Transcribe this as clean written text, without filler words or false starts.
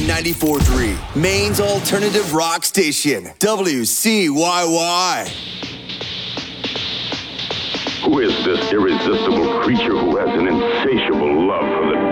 94.3, Maine's alternative rock station, WCYY. Who is this irresistible creature who has an insatiable love for the